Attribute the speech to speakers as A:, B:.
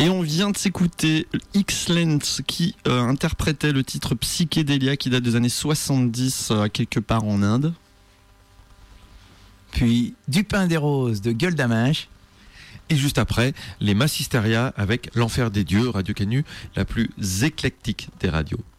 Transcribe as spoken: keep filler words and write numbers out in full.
A: Et on vient de s'écouter X-Lens qui euh, interprétait le titre Psychédélia qui date des années soixante-dix euh, quelque part en Inde.
B: Puis Du pain des roses de Gueule d'Amache.
C: Et juste après, les Massisteria avec L'Enfer des Dieux, Radio Canu, la plus éclectique des radios.